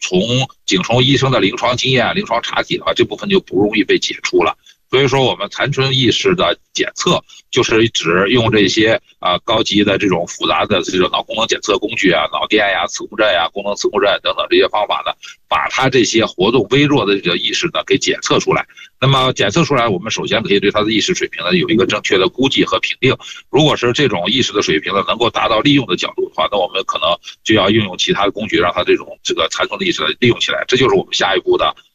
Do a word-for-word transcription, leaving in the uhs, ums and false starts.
从仅从医生的临床经验、临床查体的话，这部分就不容易被解除了。所以说，我们残存意识的检测就是指用这些啊、呃、高级的这种复杂的这种脑功能检测工具啊，脑电呀、磁共振呀、功能磁共振等等这些方法呢，把它这些活动微弱的这个意识呢给检测出来。那么检测出来，我们首先可以对他的意识水平呢有一个正确的估计和评定。如果是这种意识的水平呢能够达到利用的角度的话，那我们可能就要运用其他的工具，让他这种这个残存的意识利用起来。这就是我们下一步的